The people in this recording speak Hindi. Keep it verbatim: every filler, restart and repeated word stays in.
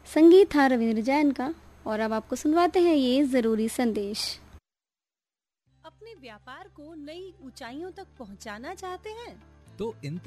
संगीत था रविंद्र जैन का। और अब आपको सुनवाते हैं ये जरूरी संदेश। अपने व्यापार को नई ऊंचाइयों तक पहुंचाना चाहते हैं तो इन